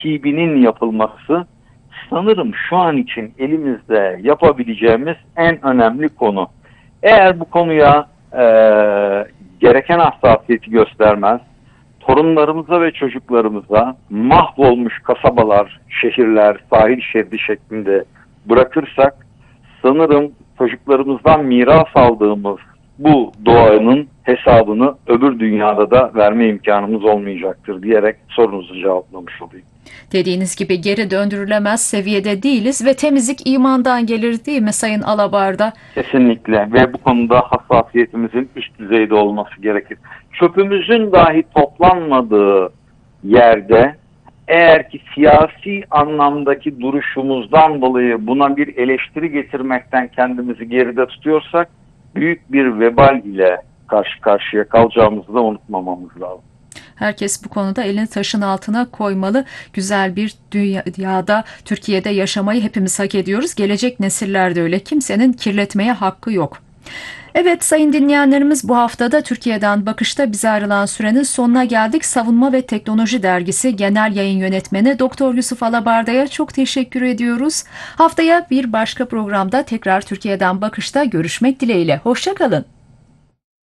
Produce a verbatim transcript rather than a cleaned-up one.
takibinin yapılması sanırım şu an için elimizde yapabileceğimiz en önemli konu. Eğer bu konuya e, gereken hassasiyeti göstermez, torunlarımıza ve çocuklarımıza mahvolmuş kasabalar, şehirler, sahil şeridi şeklinde bırakırsak, sanırım çocuklarımızdan miras aldığımız bu doğanın hesabını öbür dünyada da verme imkanımız olmayacaktır diyerek sorunuzu cevaplamış olayım. Dediğiniz gibi geri döndürülemez seviyede değiliz ve temizlik imandan gelir değil mi Sayın Alabar'da? Kesinlikle, ve bu konuda hassasiyetimizin üst düzeyde olması gerekir. Çöpümüzün dahi toplanmadığı yerde, eğer ki siyasi anlamdaki duruşumuzdan dolayı buna bir eleştiri getirmekten kendimizi geride tutuyorsak, büyük bir vebal ile karşı karşıya kalacağımızı da unutmamamız lazım. Herkes bu konuda elini taşın altına koymalı. Güzel bir dünyada, Türkiye'de yaşamayı hepimiz hak ediyoruz. Gelecek nesiller de öyle. Kimsenin kirletmeye hakkı yok. Evet sayın dinleyenlerimiz, bu haftada Türkiye'den Bakış'ta bize ayrılan sürenin sonuna geldik. Savunma ve Teknoloji Dergisi Genel Yayın Yönetmeni Doktor Yusuf Alabarda'ya çok teşekkür ediyoruz. Haftaya bir başka programda tekrar Türkiye'den Bakış'ta görüşmek dileğiyle. Hoşça kalın.